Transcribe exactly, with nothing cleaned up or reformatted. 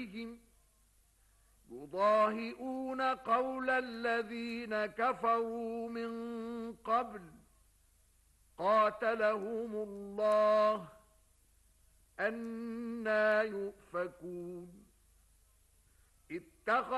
عليهم يضاهئون قول الذين كفروا من قبل قاتلهم الله أنى يؤفكون. اتخذ